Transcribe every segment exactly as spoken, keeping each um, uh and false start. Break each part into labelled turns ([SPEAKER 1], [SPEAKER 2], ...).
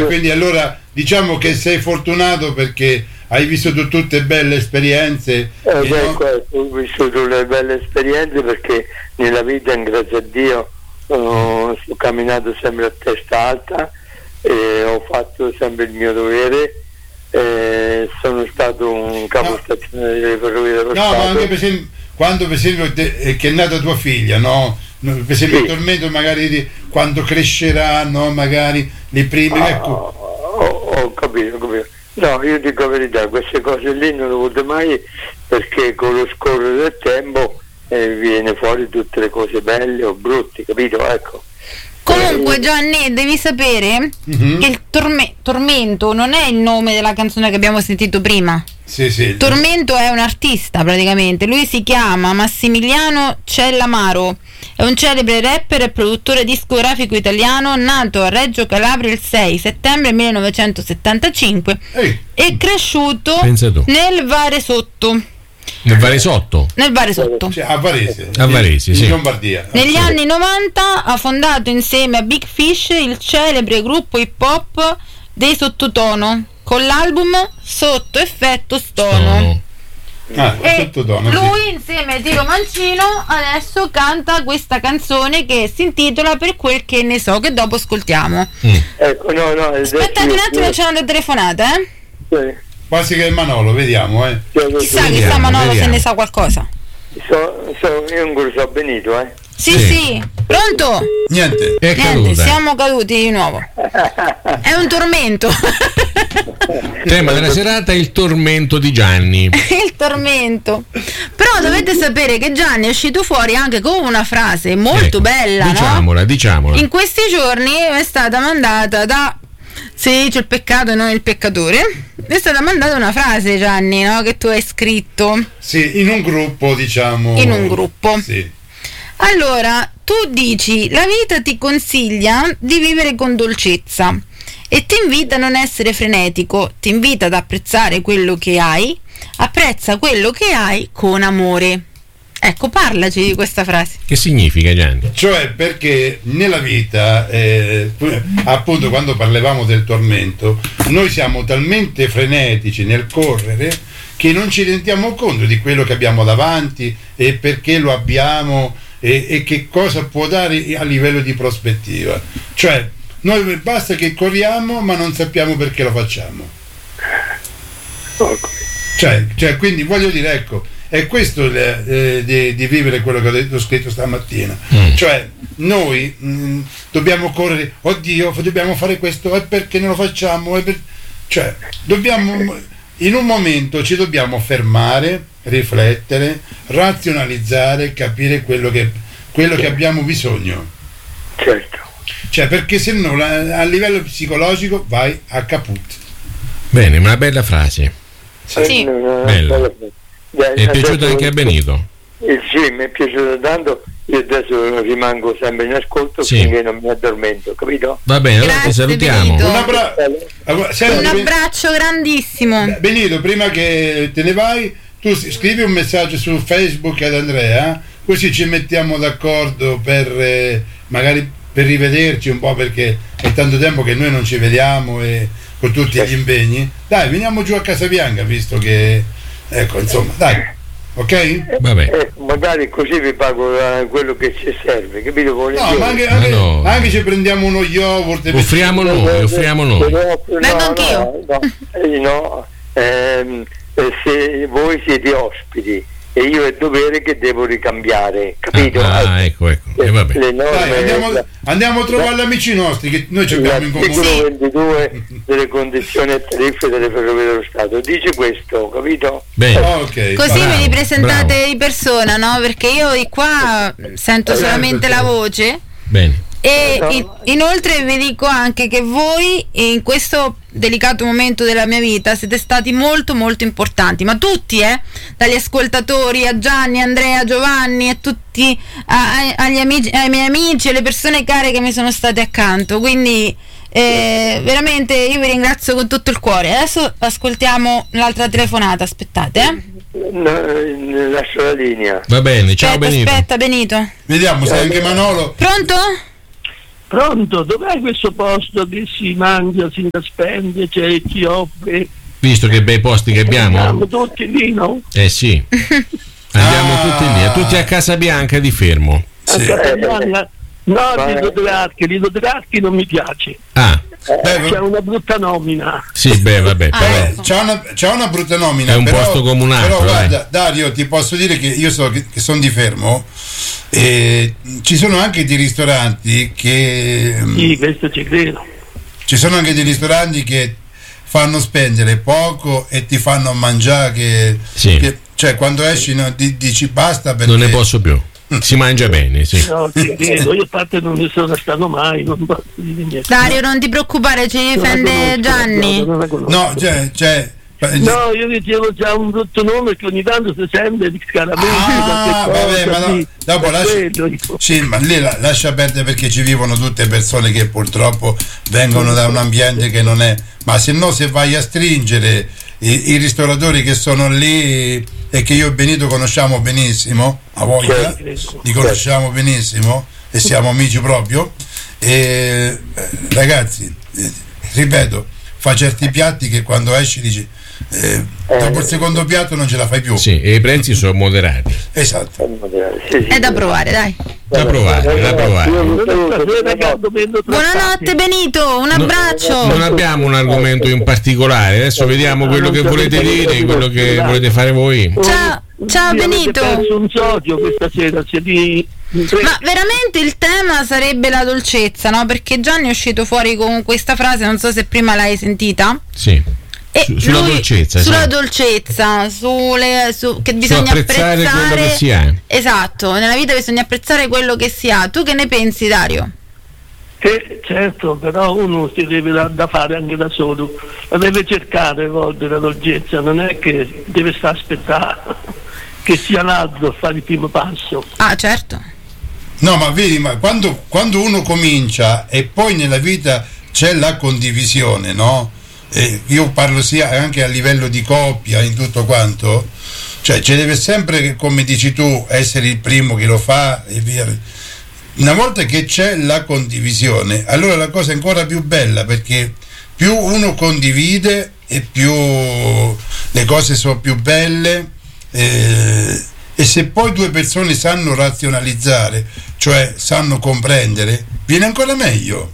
[SPEAKER 1] quindi allora diciamo che sei fortunato perché hai vissuto tutte belle esperienze.
[SPEAKER 2] Eh, beh,
[SPEAKER 1] no?
[SPEAKER 2] questo, ho vissuto le belle esperienze perché nella vita, grazie a Dio, ho camminato sempre a testa alta e ho fatto sempre il mio dovere. Eh, sono stato un capostazione no. delle Ferrovie dello
[SPEAKER 1] no,
[SPEAKER 2] Stato.
[SPEAKER 1] Ma anche per esempio, quando per esempio te, che è nata tua figlia, no? Per esempio sì. Il tormento magari di, quando crescerà, no? Magari le prime.
[SPEAKER 2] Ah,
[SPEAKER 1] ecco.
[SPEAKER 2] ho, ho capito, ho capito. No, io dico la verità, queste cose lì non le ho avute mai perché con lo scorrere del tempo eh, viene fuori tutte le cose belle o brutte, capito? Ecco.
[SPEAKER 3] Comunque Gianni, devi sapere mm-hmm. che il torme- Tormento non è il nome della canzone che abbiamo sentito prima.
[SPEAKER 1] Sì, sì.
[SPEAKER 3] Tormento è un artista praticamente, lui si chiama Massimiliano Cellamaro, è un celebre rapper e produttore discografico italiano nato a Reggio Calabria il sei settembre millenovecentosettantacinque Ehi. e cresciuto nel Varesotto.
[SPEAKER 4] Nel Varesotto?
[SPEAKER 3] Nel Varesotto.
[SPEAKER 1] Cioè, a Varese.
[SPEAKER 4] A Varese, sì.
[SPEAKER 1] In Lombardia.
[SPEAKER 3] Negli anni novanta ha fondato insieme a Big Fish il celebre gruppo hip hop dei Sottotono con l'album Sotto Effetto Stono.
[SPEAKER 1] Ah,
[SPEAKER 3] e
[SPEAKER 1] sottotono,
[SPEAKER 3] lui
[SPEAKER 1] sì.
[SPEAKER 3] insieme a Tiro Mancino adesso canta questa canzone che si intitola Per quel che ne so, che dopo ascoltiamo.
[SPEAKER 2] Mm. Ecco, no, no,
[SPEAKER 3] aspettate un attimo, c'è una telefonata, eh?
[SPEAKER 2] Sì.
[SPEAKER 1] Quasi che è Manolo, vediamo, eh.
[SPEAKER 3] Chissà, chissà Manolo vediamo. Se ne sa qualcosa.
[SPEAKER 2] So, so, io ancora so benito, eh.
[SPEAKER 3] Sì, sì, sì. Pronto?
[SPEAKER 1] Niente.
[SPEAKER 4] È
[SPEAKER 3] Niente,
[SPEAKER 4] caduta.
[SPEAKER 3] siamo caduti di nuovo. È un tormento.
[SPEAKER 4] Tema della serata è il tormento di Gianni.
[SPEAKER 3] Il tormento. Però dovete sapere che Gianni è uscito fuori anche con una frase molto
[SPEAKER 4] ecco,
[SPEAKER 3] bella,
[SPEAKER 4] diciamola,
[SPEAKER 3] no?
[SPEAKER 4] diciamola.
[SPEAKER 3] In questi giorni è stata mandata da sì, c'è il peccato e non il peccatore. È stata mandata una frase, Gianni, no? Che tu hai scritto.
[SPEAKER 1] Sì, in un gruppo, diciamo.
[SPEAKER 3] In un gruppo.
[SPEAKER 1] Sì.
[SPEAKER 3] Allora, tu dici, la vita ti consiglia di vivere con dolcezza e ti invita a non essere frenetico, ti invita ad apprezzare quello che hai, apprezza quello che hai con amore. Ecco, parlaci di questa frase.
[SPEAKER 4] Che significa, Gianni?
[SPEAKER 1] Cioè, perché nella vita, eh, appunto quando parlavamo del tormento, noi siamo talmente frenetici nel correre che non ci rendiamo conto di quello che abbiamo davanti e perché lo abbiamo e, e che cosa può dare a livello di prospettiva. Cioè, noi basta che corriamo ma non sappiamo perché lo facciamo. Cioè, cioè quindi voglio dire, ecco, è questo eh, di, di vivere quello che ho, detto, ho scritto stamattina. Mm. Cioè, noi mh, dobbiamo correre, oddio, dobbiamo fare questo, e perché non lo facciamo? Per... Cioè, dobbiamo, in un momento ci dobbiamo fermare, riflettere, razionalizzare, capire quello che, quello che abbiamo bisogno.
[SPEAKER 2] Certo.
[SPEAKER 1] Cioè, perché se no a, a livello psicologico vai a caput.
[SPEAKER 4] Bene, una bella frase.
[SPEAKER 3] Sì.
[SPEAKER 4] Bella. È piaciuto anche a Benito?
[SPEAKER 2] Eh, sì, mi è piaciuto tanto. Io adesso rimango sempre in ascolto, sì, finché non mi addormento, capito?
[SPEAKER 4] Va bene, allora ti salutiamo.
[SPEAKER 1] Un, abbra-
[SPEAKER 3] un abbraccio grandissimo.
[SPEAKER 1] Benito, prima che te ne vai, tu scrivi un messaggio su Facebook ad Andrea, così ci mettiamo d'accordo per eh, magari per rivederci un po', perché è tanto tempo che noi non ci vediamo e con tutti gli impegni. Dai, veniamo giù a Casabianca, visto che ecco, insomma, dai, ok?
[SPEAKER 4] Vabbè.
[SPEAKER 2] Eh, magari così vi pago uh, quello che ci serve, capito?
[SPEAKER 1] No, ma anche, anche, no. anche ci prendiamo uno yogurt.
[SPEAKER 4] Offriamo noi, offriamo noi.
[SPEAKER 2] Vengo anch'io. No, no, no ehm, se voi siete ospiti e io è dovere che devo ricambiare, capito?
[SPEAKER 4] Ah, ah ecco, ecco. E vabbè.
[SPEAKER 2] Le norme,
[SPEAKER 1] Dai, andiamo, andiamo a trovare gli amici nostri che noi ci abbiamo in comune.
[SPEAKER 2] L'articolo ventidue delle condizioni e tariffe delle Ferrovie dello Stato dice questo, capito?
[SPEAKER 4] Bene.
[SPEAKER 1] Oh, okay.
[SPEAKER 3] Così
[SPEAKER 4] bravo,
[SPEAKER 3] ve li presentate
[SPEAKER 4] bravo.
[SPEAKER 3] di persona, no? Perché io di qua sento solamente la voce.
[SPEAKER 4] Bene.
[SPEAKER 3] E in, inoltre vi dico anche che voi in questo delicato momento della mia vita siete stati molto molto importanti, ma tutti, eh, dagli ascoltatori a Gianni, Andrea, Giovanni e tutti a, a, agli amici, ai miei amici e alle persone care che mi sono state accanto, quindi eh, veramente io vi ringrazio con tutto il cuore. Adesso ascoltiamo l'altra telefonata, aspettate, eh.
[SPEAKER 2] No, lascio la linea.
[SPEAKER 4] Va bene, ciao
[SPEAKER 3] aspetta,
[SPEAKER 4] Benito.
[SPEAKER 3] Aspetta Benito.
[SPEAKER 1] Vediamo se anche Manolo.
[SPEAKER 3] Pronto?
[SPEAKER 5] Pronto, dov'è questo posto che si mangia senza spendere, cioè chi offre?
[SPEAKER 4] Visto che bei posti che abbiamo?
[SPEAKER 5] Andiamo tutti lì, no?
[SPEAKER 4] Eh sì, andiamo
[SPEAKER 1] Ah.
[SPEAKER 4] tutti lì, tutti a Casa Bianca di Fermo.
[SPEAKER 5] A Casa Bianca? No, Lido Dracchi, Lido Dracchi non mi piace.
[SPEAKER 4] Ah,
[SPEAKER 1] Beh,
[SPEAKER 5] C'è una brutta nomina.
[SPEAKER 4] sì, beh, vabbè,
[SPEAKER 3] Ah,
[SPEAKER 4] però
[SPEAKER 3] ecco.
[SPEAKER 1] c'è una, c'è una brutta nomina.
[SPEAKER 4] È un
[SPEAKER 1] però,
[SPEAKER 4] posto come un altro,
[SPEAKER 1] Però guarda,
[SPEAKER 4] dai.
[SPEAKER 1] Dario, ti posso dire che io so che, che sono di Fermo e ci sono anche dei ristoranti che
[SPEAKER 5] Sì, questo ci credo.
[SPEAKER 1] ci sono anche dei ristoranti che fanno spendere poco e ti fanno mangiare che,
[SPEAKER 4] Sì.
[SPEAKER 1] che- cioè quando esci no, di- dici basta perché
[SPEAKER 4] non ne posso più. Si mangia bene, sì.
[SPEAKER 5] No, ci credo. Io a parte non ne sono stato mai, non posso dire niente.
[SPEAKER 3] Dario, non ti preoccupare, ci
[SPEAKER 5] Non la
[SPEAKER 3] difende
[SPEAKER 5] conosco,
[SPEAKER 3] Gianni.
[SPEAKER 5] no, non la conosco.
[SPEAKER 1] no, cioè, cioè
[SPEAKER 5] No, io dicevo c'ha un brutto nome che ogni tanto si sente di scaramento.
[SPEAKER 1] Ah, vabbè, ma no, dopo lascia, sì, ma lì la- lascia perdere perché ci vivono tutte persone che purtroppo vengono da un ambiente che non è, ma se no se vai a stringere i, i ristoratori che sono lì e che io e Benito conosciamo benissimo, a voglia, li conosciamo benissimo e siamo amici proprio, e eh, ragazzi, eh, ripeto, fa certi piatti che quando esci dici eh, dopo il secondo piatto non ce la fai più.
[SPEAKER 4] Sì, e i prezzi sono moderati.
[SPEAKER 1] Esatto.
[SPEAKER 3] È da provare, dai.
[SPEAKER 4] Da provare, da provare.
[SPEAKER 3] Buonanotte Benito, un abbraccio.
[SPEAKER 4] Non abbiamo un argomento in particolare, adesso vediamo quello che volete dire, quello che volete fare voi.
[SPEAKER 3] Ciao, ciao
[SPEAKER 5] Vi avete
[SPEAKER 3] Benito.
[SPEAKER 5] perso un socio questa sera, siete di...
[SPEAKER 3] Ma veramente il tema sarebbe la dolcezza, no? Perché Gianni è uscito fuori con questa frase, non so se prima l'hai sentita.
[SPEAKER 4] Sì.
[SPEAKER 3] E
[SPEAKER 4] Su- sulla
[SPEAKER 3] lui-
[SPEAKER 4] dolcezza,
[SPEAKER 3] sulla
[SPEAKER 4] sì.
[SPEAKER 3] dolcezza, sulle, su, che bisogna
[SPEAKER 4] apprezzare quello che si ha.
[SPEAKER 3] Esatto, nella vita bisogna apprezzare quello che si ha. Tu che ne pensi, Dario?
[SPEAKER 5] Che, certo, però uno si deve da, da fare anche da solo, la deve cercare a volte la dolcezza, non è che deve stare a aspettare che sia l'altro a fare il primo passo.
[SPEAKER 3] Ah, certo.
[SPEAKER 1] No, ma vedi, ma quando, quando uno comincia e poi nella vita c'è la condivisione, no? Eh, io parlo sia anche a livello di coppia, in tutto quanto, cioè ci deve sempre, come dici tu, essere il primo che lo fa e via. Una volta che c'è la condivisione, allora la cosa è ancora più bella, perché più uno condivide e più le cose sono più belle. Eh, e se poi due persone sanno razionalizzare, cioè sanno comprendere, viene ancora meglio.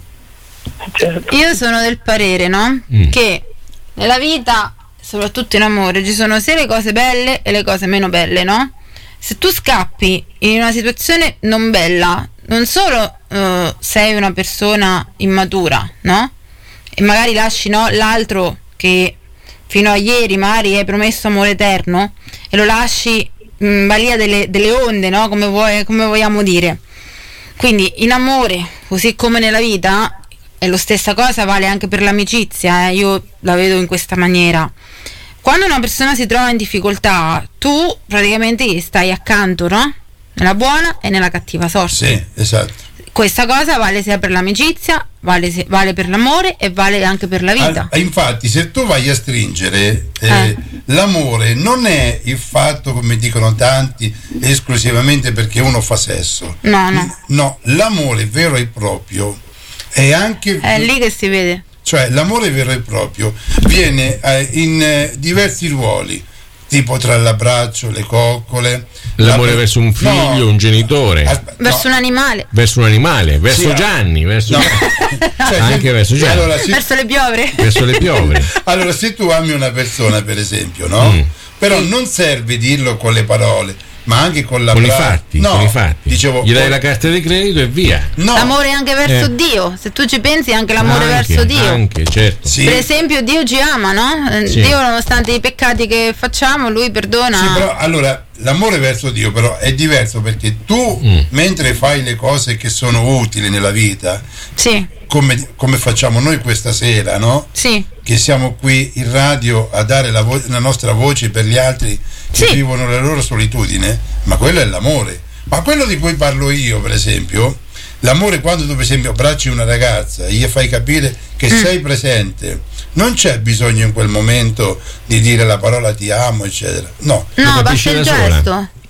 [SPEAKER 5] Certo.
[SPEAKER 3] Io sono del parere, no?
[SPEAKER 4] Mm.
[SPEAKER 3] Che nella vita, soprattutto in amore, ci sono sia le cose belle e le cose meno belle, no? Se tu scappi in una situazione non bella, non solo eh, sei una persona immatura, no? E magari lasci, no, l'altro che fino a ieri magari hai promesso amore eterno e lo lasci in balia delle, delle onde, no? Come, vuoi, come vogliamo dire. Quindi in amore, così come nella vita, e la stessa cosa vale anche per l'amicizia, eh? Io la vedo in questa maniera. Quando una persona si trova in difficoltà, tu praticamente gli stai accanto, no? Nella buona e nella cattiva sorte.
[SPEAKER 1] Sì, esatto.
[SPEAKER 3] Questa cosa vale sia per l'amicizia, vale, se- vale per l'amore e vale anche per la vita.
[SPEAKER 1] Ah, infatti, se tu vai a stringere, eh,
[SPEAKER 3] Eh.
[SPEAKER 1] l'amore non è il fatto, come dicono tanti, esclusivamente perché uno fa sesso.
[SPEAKER 3] No, no.
[SPEAKER 1] No, l'amore vero e proprio è anche...
[SPEAKER 3] È lì che si vede.
[SPEAKER 1] Cioè l'amore vero e proprio viene eh, in eh, diversi ruoli, tipo tra l'abbraccio, le coccole,
[SPEAKER 4] L'amore
[SPEAKER 1] la-
[SPEAKER 4] verso un figlio,
[SPEAKER 1] No,
[SPEAKER 4] un genitore,
[SPEAKER 1] aspe-
[SPEAKER 3] Verso
[SPEAKER 1] no,
[SPEAKER 3] un animale,
[SPEAKER 4] verso un animale, verso
[SPEAKER 1] Sì,
[SPEAKER 4] Gianni, verso,
[SPEAKER 1] no. Cioè,
[SPEAKER 4] anche
[SPEAKER 1] se-
[SPEAKER 4] verso Gianni,
[SPEAKER 1] allora, se,
[SPEAKER 3] verso le piovre.
[SPEAKER 4] verso le piovre.
[SPEAKER 1] allora, se tu ami una persona, per esempio, no?
[SPEAKER 4] Mm.
[SPEAKER 1] Però non serve dirlo con le parole, ma anche con la
[SPEAKER 4] Con i fatti,
[SPEAKER 1] no,
[SPEAKER 4] con i fatti.
[SPEAKER 1] Dicevo,
[SPEAKER 4] Gli dai
[SPEAKER 1] con-
[SPEAKER 4] la carta di credito e via.
[SPEAKER 1] no,
[SPEAKER 3] L'amore anche verso
[SPEAKER 4] Eh.
[SPEAKER 3] Dio, se tu ci pensi anche l'amore
[SPEAKER 4] Anche,
[SPEAKER 3] verso Dio.
[SPEAKER 4] Anche, certo.
[SPEAKER 1] sì,
[SPEAKER 3] Per esempio Dio ci ama, no? Eh,
[SPEAKER 4] Sì.
[SPEAKER 3] Dio nonostante i peccati che facciamo, lui perdona.
[SPEAKER 1] sì, però allora l'amore verso Dio però è diverso, perché tu
[SPEAKER 4] Mm.
[SPEAKER 1] mentre fai le cose che sono utili nella vita,
[SPEAKER 3] Sì,
[SPEAKER 1] come, come facciamo noi questa sera, no?
[SPEAKER 3] sì,
[SPEAKER 1] Che siamo qui in radio a dare la, vo- la nostra voce per gli altri che
[SPEAKER 3] Sì.
[SPEAKER 1] vivono la loro solitudine, ma quello è l'amore. Ma quello di cui parlo io, per esempio, l'amore quando tu per esempio abbracci una ragazza e gli fai capire che
[SPEAKER 3] Mm.
[SPEAKER 1] sei presente, non c'è bisogno in quel momento di dire la parola ti amo, eccetera. No,
[SPEAKER 3] no,
[SPEAKER 4] capisci
[SPEAKER 3] basta il
[SPEAKER 4] da sola.
[SPEAKER 3] gesto.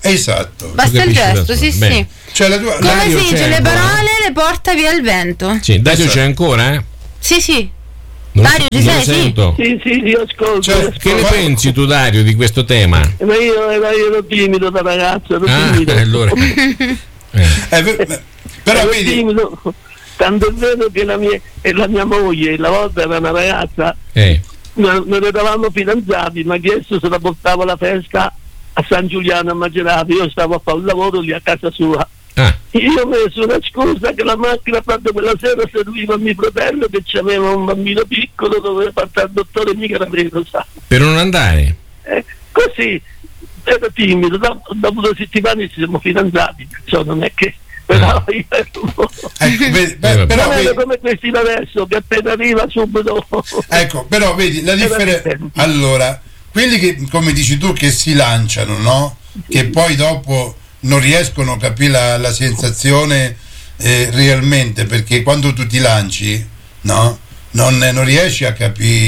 [SPEAKER 1] Esatto.
[SPEAKER 3] Basta il gesto, sì,
[SPEAKER 4] Bene.
[SPEAKER 3] sì.
[SPEAKER 1] Cioè, la tua,
[SPEAKER 3] Come
[SPEAKER 4] Dario
[SPEAKER 3] si dice,
[SPEAKER 4] c'è
[SPEAKER 3] le
[SPEAKER 4] ancora?
[SPEAKER 3] parole le porta via il vento.
[SPEAKER 4] Sì, Dario
[SPEAKER 1] Esatto.
[SPEAKER 4] c'è ancora, eh?
[SPEAKER 3] Sì, sì.
[SPEAKER 4] Non,
[SPEAKER 3] Dario, ci
[SPEAKER 4] non
[SPEAKER 3] sei? Sì.
[SPEAKER 4] sento.
[SPEAKER 5] Sì, sì, io ascolto.
[SPEAKER 1] Cioè,
[SPEAKER 5] io
[SPEAKER 4] Che ne
[SPEAKER 5] ascolto.
[SPEAKER 4] pensi tu, Dario, di questo tema?
[SPEAKER 5] Ma io, ero- io ero timido da ragazzo, ero
[SPEAKER 4] Ah,
[SPEAKER 5] timido.
[SPEAKER 4] allora. Eh.
[SPEAKER 1] eh, per- però
[SPEAKER 5] Ero
[SPEAKER 1] vedi,
[SPEAKER 5] timido. Tanto è vero che la mia, e la mia moglie, la volta era una ragazza,
[SPEAKER 4] Eh.
[SPEAKER 5] non, non eravamo fidanzati, mi ha chiesto se la portavo alla festa a San Giuliano a Macerata. Io stavo a fare un lavoro lì a casa sua.
[SPEAKER 4] Ah,
[SPEAKER 5] Io ho messo una scusa che la macchina proprio quella sera serviva a mio fratello che aveva un bambino piccolo, doveva partire al dottore, mica era vero, sa.
[SPEAKER 4] per non andare.
[SPEAKER 5] Eh, così ero timido, dopo, dopo due settimane ci siamo fidanzati, perciò non è che però io ero un po'.
[SPEAKER 1] ecco, vedi, beh,
[SPEAKER 4] vabbè.
[SPEAKER 1] però
[SPEAKER 5] Non
[SPEAKER 1] vedi,
[SPEAKER 5] ero come questi da adesso che appena arriva subito.
[SPEAKER 1] ecco, però vedi la differenza.
[SPEAKER 5] tempi.
[SPEAKER 1] Allora, quelli che, come dici tu, che si lanciano, no? Che poi dopo non riescono a capire la, la sensazione eh, realmente, perché quando tu ti lanci, no? Non, non riesci a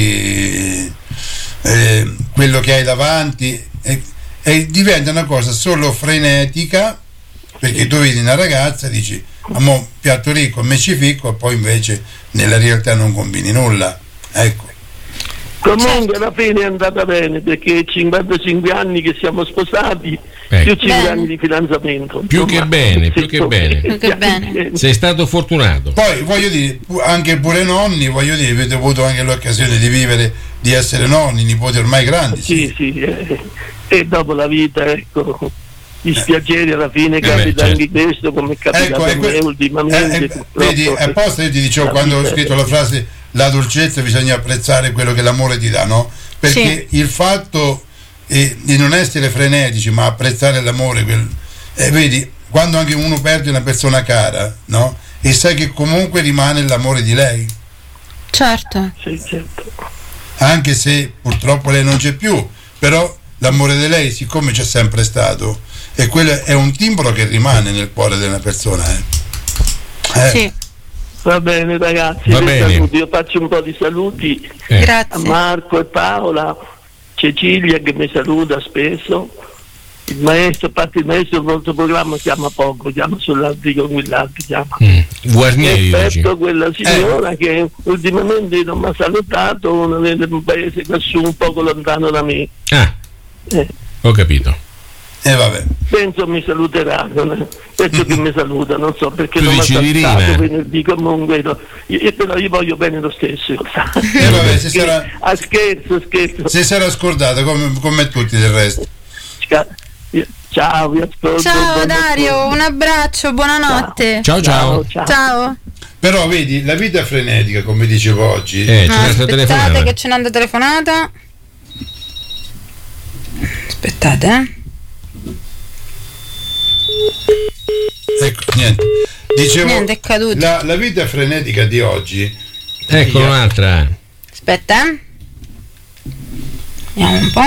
[SPEAKER 1] capire eh, quello che hai davanti e, e diventa una cosa solo frenetica, perché tu vedi una ragazza e dici amo piatto ricco, me ci ficco, e poi invece nella realtà non combini nulla, ecco.
[SPEAKER 5] Comunque alla fine è andata bene perché cinquantacinque anni che siamo sposati,
[SPEAKER 4] Eh.
[SPEAKER 5] più cinque
[SPEAKER 3] Bene.
[SPEAKER 5] anni di fidanzamento.
[SPEAKER 4] Più che bene, più che bene.
[SPEAKER 3] Più che bene.
[SPEAKER 4] Sei stato fortunato.
[SPEAKER 1] Poi voglio dire, pu- anche pure nonni, voglio dire, avete avuto anche l'occasione di vivere, di essere nonni, nipoti ormai grandi.
[SPEAKER 5] Sì, sì, eh, e dopo la vita, ecco, gli spiaceri alla fine
[SPEAKER 4] Eh beh,
[SPEAKER 5] capita
[SPEAKER 4] certo.
[SPEAKER 5] anche questo, come è capitato
[SPEAKER 1] Ecco,
[SPEAKER 5] a
[SPEAKER 1] e que-
[SPEAKER 5] me ultimamente.
[SPEAKER 1] eh, eh,
[SPEAKER 5] purtroppo.
[SPEAKER 1] vedi, apposta io ti dicevo
[SPEAKER 5] La
[SPEAKER 1] quando ho
[SPEAKER 5] vita è-
[SPEAKER 1] scritto la frase la dolcezza bisogna apprezzare quello che l'amore ti dà, no? Perché il fatto eh, di non essere frenetici ma apprezzare l'amore, quel, eh, vedi, quando anche uno perde una persona cara, no? E sai che comunque rimane l'amore di lei,
[SPEAKER 3] Certo.
[SPEAKER 5] Sì, certo.
[SPEAKER 1] anche se purtroppo lei non c'è più, però l'amore di lei siccome c'è sempre stato, e quello è un timbro che rimane nel cuore della persona, eh. Eh,
[SPEAKER 3] Sì.
[SPEAKER 5] Va bene ragazzi,
[SPEAKER 4] Va
[SPEAKER 5] vi
[SPEAKER 4] bene.
[SPEAKER 5] saluto. Io faccio un po' di saluti
[SPEAKER 4] Eh.
[SPEAKER 5] a
[SPEAKER 3] Grazie.
[SPEAKER 5] Marco e Paola, Cecilia che mi saluta spesso, il maestro, a parte il maestro il nostro programma chiama poco, chiama sull'articolo guidati, chiama.
[SPEAKER 4] Mm. Guarnieri, dici.
[SPEAKER 5] Rispetto quella signora che ultimamente non mi ha salutato, una del paese quassù un poco lontano da me.
[SPEAKER 4] Ah,
[SPEAKER 5] Eh,
[SPEAKER 4] ho capito.
[SPEAKER 1] E vabbè.
[SPEAKER 5] penso mi saluterà, non è- penso che mi saluta, non so perché
[SPEAKER 4] Tu
[SPEAKER 5] non mi ha
[SPEAKER 4] dici
[SPEAKER 5] salutato
[SPEAKER 4] Irina?
[SPEAKER 5] venerdì, comunque no. io, io- però io voglio bene lo stesso.
[SPEAKER 1] E vabbè, se sarà,
[SPEAKER 5] Ah, scherzo, scherzo.
[SPEAKER 1] se sarà scordata come, come tutti del resto.
[SPEAKER 5] Sca- io- Ciao, vi ascolto.
[SPEAKER 3] Ciao
[SPEAKER 5] buon
[SPEAKER 3] Dario,
[SPEAKER 5] ascolto.
[SPEAKER 3] un abbraccio, buonanotte.
[SPEAKER 4] Ciao ciao.
[SPEAKER 5] ciao.
[SPEAKER 3] Ciao.
[SPEAKER 1] Però vedi, la vita frenetica, come dicevo oggi,
[SPEAKER 4] Eh, c'è
[SPEAKER 3] Ah,
[SPEAKER 4] un'altra
[SPEAKER 3] aspettate
[SPEAKER 4] telefonata.
[SPEAKER 3] che c'è un'altra telefonata. Aspettate, eh.
[SPEAKER 1] ecco, niente. Dicevo,
[SPEAKER 3] Niente, è caduto.
[SPEAKER 1] la, la vita frenetica di oggi,
[SPEAKER 4] Ecco un'altra.
[SPEAKER 3] Aspetta, eh. Vediamo un po'.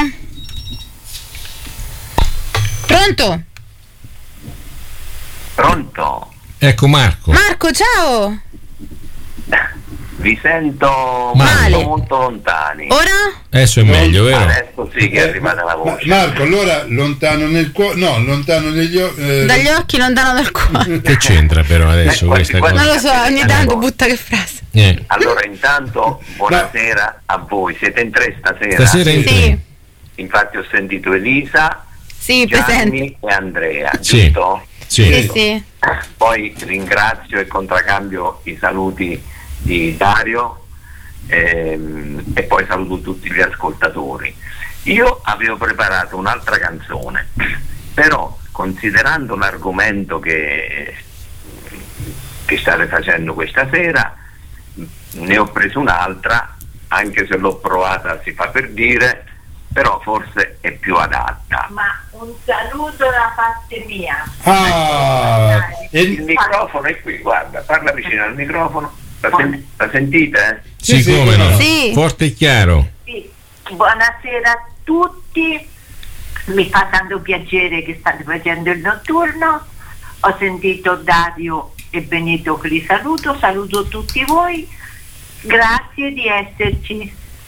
[SPEAKER 3] Pronto?
[SPEAKER 6] Pronto?
[SPEAKER 4] Ecco Marco.
[SPEAKER 3] Marco, ciao.
[SPEAKER 6] Vi sento
[SPEAKER 4] Male.
[SPEAKER 6] molto, molto lontani.
[SPEAKER 3] Ora?
[SPEAKER 4] Adesso è meglio, vero?
[SPEAKER 6] Adesso sì che è arrivata la
[SPEAKER 1] Ma-
[SPEAKER 6] voce.
[SPEAKER 1] Marco, allora lontano nel cuore, no, lontano negli occhi. eh,
[SPEAKER 3] Dagli occhi lontano dal cuore.
[SPEAKER 4] Che c'entra però adesso
[SPEAKER 6] Eh,
[SPEAKER 4] questa
[SPEAKER 6] guardi,
[SPEAKER 3] Non
[SPEAKER 4] cosa?
[SPEAKER 3] lo so, ogni
[SPEAKER 6] Eh,
[SPEAKER 3] tanto
[SPEAKER 6] no.
[SPEAKER 3] butta che frase.
[SPEAKER 4] Eh.
[SPEAKER 6] Allora intanto buonasera a voi, siete in tre stasera.
[SPEAKER 4] Stasera in
[SPEAKER 3] Sì,
[SPEAKER 4] tre.
[SPEAKER 6] Infatti ho sentito Elisa,
[SPEAKER 3] sì, presente.
[SPEAKER 6] Gianni e Andrea,
[SPEAKER 4] Sì.
[SPEAKER 6] giusto?
[SPEAKER 3] Sì,
[SPEAKER 4] Sì.
[SPEAKER 3] sì.
[SPEAKER 6] Poi ringrazio e contraccambio i saluti di Dario ehm, e poi saluto tutti gli ascoltatori. Io avevo preparato un'altra canzone, però considerando l'argomento che, che state facendo questa sera, ne ho preso un'altra, anche se l'ho provata si fa per dire, però forse è più adatta.
[SPEAKER 7] Ma un saluto da parte mia.
[SPEAKER 1] Ah,
[SPEAKER 6] Il
[SPEAKER 1] e,
[SPEAKER 6] microfono è qui, guarda, parla vicino al microfono. La, sen- la sentite?
[SPEAKER 4] Sì,
[SPEAKER 1] Sì, sì,
[SPEAKER 4] come no?
[SPEAKER 3] sì.
[SPEAKER 4] Forte e chiaro.
[SPEAKER 7] Sì. Buonasera a tutti, mi fa tanto piacere che state facendo il notturno. Ho sentito Dario e Benito che li saluto, saluto tutti voi, grazie di esserci.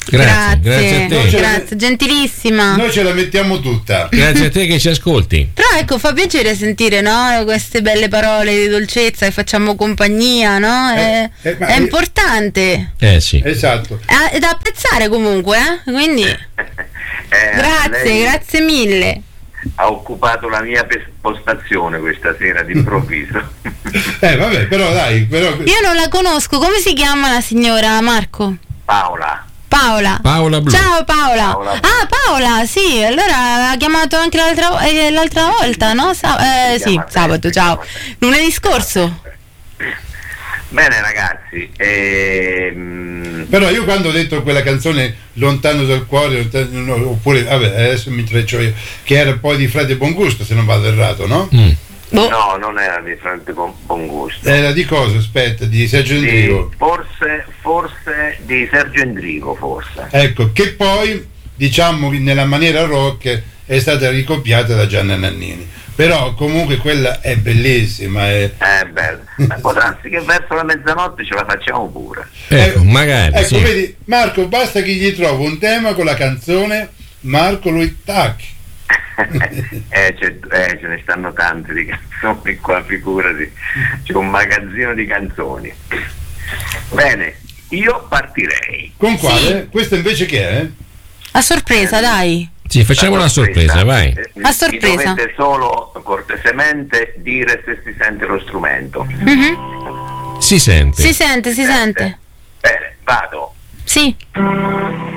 [SPEAKER 4] Grazie, grazie a te.
[SPEAKER 3] Grazie, gentilissima.
[SPEAKER 1] Noi ce la mettiamo tutta.
[SPEAKER 4] Grazie a te che ci ascolti.
[SPEAKER 3] Però ecco, fa piacere sentire, no? Queste belle parole di dolcezza che facciamo compagnia, no? È,
[SPEAKER 1] Eh, eh, ma-
[SPEAKER 3] è importante.
[SPEAKER 4] Eh sì.
[SPEAKER 1] Esatto.
[SPEAKER 3] È da apprezzare comunque, eh? Quindi
[SPEAKER 6] Eh,
[SPEAKER 3] grazie,
[SPEAKER 6] lei
[SPEAKER 3] grazie mille.
[SPEAKER 6] ha occupato la mia pes- postazione questa sera d'improvviso.
[SPEAKER 1] Eh vabbè, però dai, però
[SPEAKER 3] Io non la conosco, come si chiama la signora, Marco?
[SPEAKER 6] Paola.
[SPEAKER 3] Paola.
[SPEAKER 4] Paola Blu.
[SPEAKER 3] Ciao Paola.
[SPEAKER 6] Paola Blu.
[SPEAKER 3] Ah, Paola, sì, allora ha chiamato anche l'altra, eh, l'altra volta, no? Sa- eh,
[SPEAKER 6] Si
[SPEAKER 3] sì,
[SPEAKER 6] chiama
[SPEAKER 3] sabato,
[SPEAKER 6] sempre,
[SPEAKER 3] ciao.
[SPEAKER 6] si chiama sempre.
[SPEAKER 3] Lunedì scorso.
[SPEAKER 6] Bene ragazzi, ehm,
[SPEAKER 1] Però io quando ho detto quella canzone Lontano dal cuore, lontano- no, oppure vabbè, adesso mi treccio io, che era poi di Frate Bongusto, se non vado errato, no?
[SPEAKER 4] Mm.
[SPEAKER 3] Boh.
[SPEAKER 6] no, non era di Frante con buon gusto.
[SPEAKER 1] Era di cosa? Aspetta, di Sergio Endrigo.
[SPEAKER 6] Di- forse, forse di Sergio Endrigo, forse.
[SPEAKER 1] Ecco, che poi, diciamo, nella maniera rock è stata ricopiata da Gianna Nannini. Però comunque quella è bellissima. È...
[SPEAKER 6] È bello. Ma può darsi che verso la mezzanotte ce la facciamo pure.
[SPEAKER 4] Ecco,
[SPEAKER 1] Eh,
[SPEAKER 4] magari.
[SPEAKER 1] Ecco,
[SPEAKER 4] sì.
[SPEAKER 1] vedi, Marco, basta che gli trovo un tema con la canzone, Marco lui tac.
[SPEAKER 6] eh, c'è- eh, ce ne stanno tante di canzoni qua, figurati. C'è un magazzino di canzoni. Bene, io partirei.
[SPEAKER 1] Con quale? Questo invece che è?
[SPEAKER 3] A sorpresa, dai.
[SPEAKER 4] Sì, facciamo una sorpresa, vai.
[SPEAKER 6] Eh,
[SPEAKER 3] A sorpresa.
[SPEAKER 6] Mi dovete solo cortesemente dire se si sente lo strumento.
[SPEAKER 3] Mhm.
[SPEAKER 4] Si sente.
[SPEAKER 3] Si sente, si sente.
[SPEAKER 6] Bene, vado.
[SPEAKER 3] Sì.